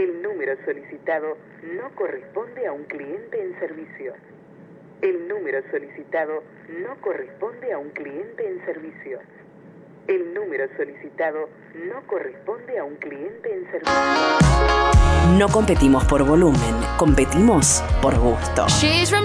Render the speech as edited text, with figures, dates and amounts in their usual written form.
El número solicitado no corresponde a un cliente en servicio. El número solicitado no corresponde a un cliente en servicio. El número solicitado no corresponde a un cliente en servicio. No competimos por volumen, competimos por gusto.